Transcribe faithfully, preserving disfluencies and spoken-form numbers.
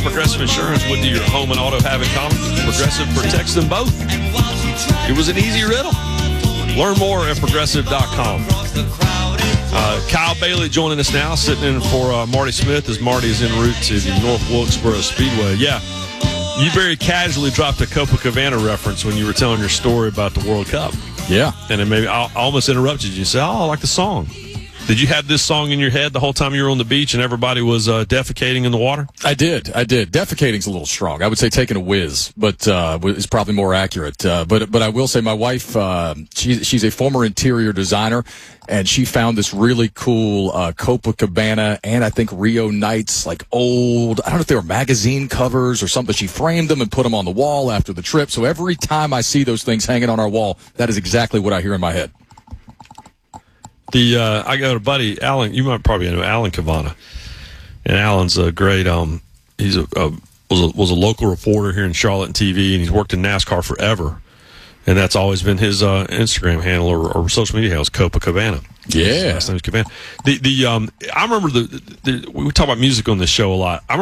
Progressive Insurance, what do your home and auto have in common? Progressive protects them both. It was an easy riddle. Learn more at progressive dot com. Uh, Kyle Bailey joining us now, sitting in for uh, Marty Smith as Marty is en route to the North Wilkesboro Speedway. Yeah, you very casually dropped a Copacabana reference when you were telling your story about the World Cup. Yeah. And then maybe I almost interrupted you. You said, oh, I like the song. Did you have this song in your head the whole time you were on the beach and everybody was uh, defecating in the water? I did. I did. Defecating's a little strong. I would say taking a whiz, but uh, is probably more accurate. Uh, but but I will say my wife, uh, she's, she's a former interior designer, and she found this really cool uh, Copacabana and I think Rio Nights, like old, I don't know if they were magazine covers or something. She framed them and put them on the wall after the trip. So every time I see those things hanging on our wall, that is exactly what I hear in my head. The uh, I got a buddy, Alan. You might probably know Alan Cavana, and Alan's a great. Um, he's a, a was a was a local reporter here in Charlotte and T V, and he's worked in NASCAR forever, and that's always been his uh, Instagram handle or, or social media handle is Copacabana. Yeah, his last name is Cabana. The the um, I remember the, the we talk about music on this show a lot. I